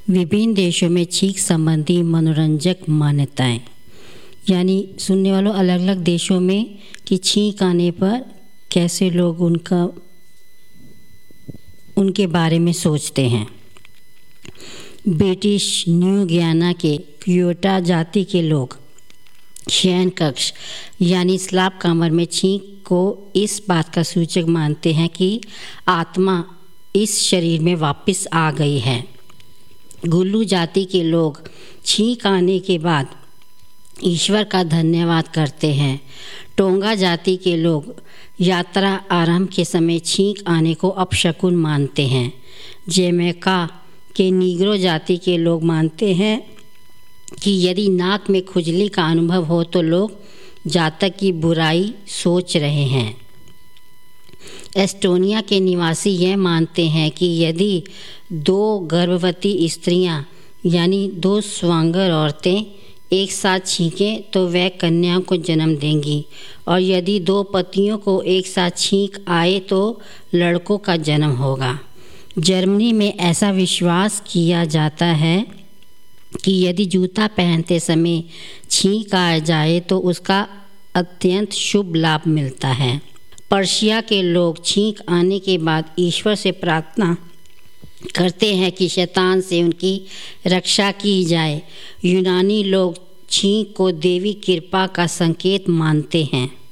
विभिन्न देशों में छींक संबंधी मनोरंजक मान्यताएं, यानी सुनने वालों अलग अलग देशों में कि छींक आने पर कैसे लोग उनके बारे में सोचते हैं। ब्रिटिश न्यू गियाना के क्योटा जाति के लोग शयन कक्ष यानी स्लाब कमर में छींक को इस बात का सूचक मानते हैं कि आत्मा इस शरीर में वापस आ गई है। गुल्लू जाति के लोग छींक आने के बाद ईश्वर का धन्यवाद करते हैं। टोंगा जाति के लोग यात्रा आरंभ के समय छींक आने को अपशकुन मानते हैं। जमैका के नीग्रो जाति के लोग मानते हैं कि यदि नाक में खुजली का अनुभव हो तो लोग जातक की बुराई सोच रहे हैं। एस्टोनिया के निवासी यह मानते हैं कि यदि दो गर्भवती स्त्रियां यानी दो स्वांगर औरतें एक साथ छींकें तो वह कन्याओं को जन्म देंगी, और यदि दो पतियों को एक साथ छींक आए तो लड़कों का जन्म होगा। जर्मनी में ऐसा विश्वास किया जाता है कि यदि जूता पहनते समय छींक आ जाए तो उसका अत्यंत शुभ लाभ मिलता है। पर्शिया के लोग छींक आने के बाद ईश्वर से प्रार्थना करते हैं कि शैतान से उनकी रक्षा की जाए। यूनानी लोग छींक को देवी कृपा का संकेत मानते हैं।